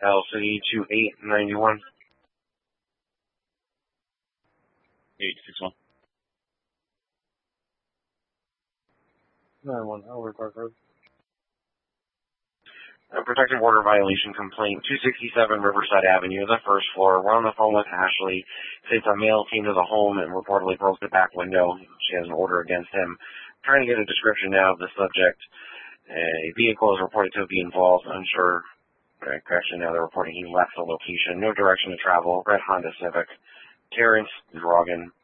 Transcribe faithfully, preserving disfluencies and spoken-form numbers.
L City two eight nine one. eight six one. nine one, Albert Park Road. A protective order violation complaint, two sixty-seven Riverside Avenue, the first floor. We're on the phone with Ashley. Since a male came to the home and reportedly broke the back window, she has an order against him. Trying to get a description now of the subject. A vehicle is reported to be involved. Unsure. Actually, now they're reporting he left the location. No direction to travel. Red Honda Civic. Terrence Drogan.